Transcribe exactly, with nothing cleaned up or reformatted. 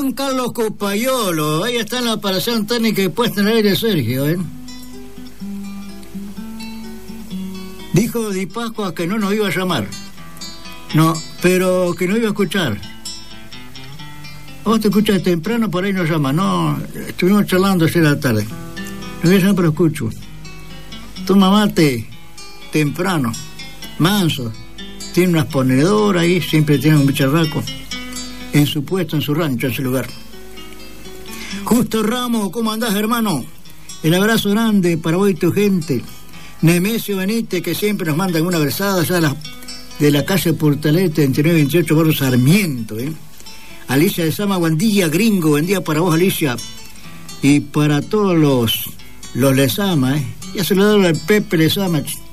Juan Carlos Copayolo, ahí está en la operación técnica y puesta en el aire Sergio, ¿eh? Dijo Di Pascua que no nos iba a llamar. No, pero que no iba a escuchar. Vos te escuchas temprano, por ahí nos llama. No, estuvimos charlando ayer a la tarde. No voy a llamar, pero escucho. Toma mate temprano, manso. Tiene una exponedora ahí, siempre tiene un bicharraco en su puesto, en su rancho, en su lugar. Justo Ramos, ¿cómo andás, hermano? El abrazo grande para vos y tu gente. Nemesio Benítez, que siempre nos mandan una versada allá de la, de la calle Portalete, veintinueve veintiocho, barrio Sarmiento, ¿eh? Alicia de Sama, buen día, gringo, buen día para vos, Alicia. Y para todos los, los Lezama, ¿eh? Ya se lo doy al Pepe Lezama.